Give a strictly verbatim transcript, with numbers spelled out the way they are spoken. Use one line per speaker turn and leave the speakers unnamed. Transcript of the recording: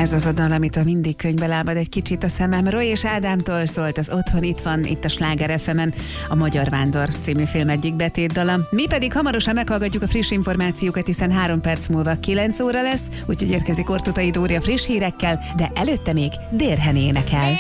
Ez az a dal, amitől mindig könyvbe lábad egy kicsit a szemem. Roy és Ádámtól szólt az Otthon itt van, itt a Sláger ef emen, a Magyar Vándor című film egyik betétdala. Mi pedig hamarosan meghallgatjuk a friss információkat, hiszen három perc múlva kilenc óra lesz, úgyhogy érkezik Ortutay Dóri a friss hírekkel, de előtte még Dérhen énekel.